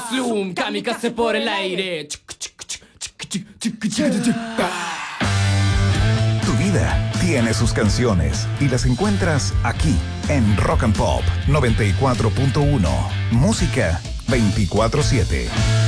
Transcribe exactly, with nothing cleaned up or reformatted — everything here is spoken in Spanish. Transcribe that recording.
Zoom, kamikaze por el aire. Tu vida tiene sus canciones y las encuentras aquí en Rock and Pop noventa y cuatro punto uno. Música veinticuatro siete.